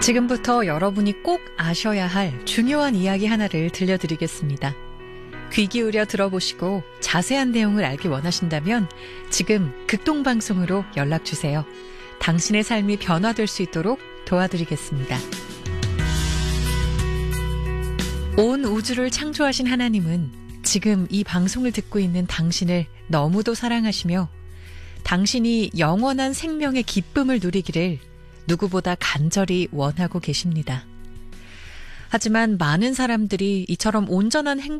지금부터 여러분이 꼭 아셔야 할 중요한 이야기 하나를 들려드리겠습니다. 귀 기울여 들어보시고 자세한 내용을 알기 원하신다면 지금 극동방송으로 연락주세요. 당신의 삶이 변화될 수 있도록 도와드리겠습니다. 온 우주를 창조하신 하나님은 지금 이 방송을 듣고 있는 당신을 너무도 사랑하시며 당신이 영원한 생명의 기쁨을 누리기를 누구보다 간절히 원하고 계십니다. 하지만 많은 사람들이 이처럼 온전한 행복을